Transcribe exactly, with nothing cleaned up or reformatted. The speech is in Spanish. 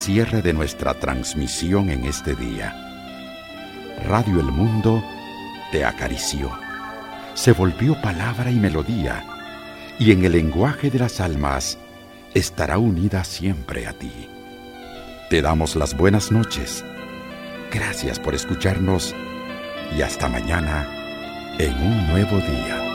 Cierre de nuestra transmisión en este día. Radio El Mundo te acarició, se volvió palabra y melodía, y en el lenguaje de las almas estará unida siempre a ti. Te damos las buenas noches. Gracias por escucharnos y hasta mañana en un nuevo día.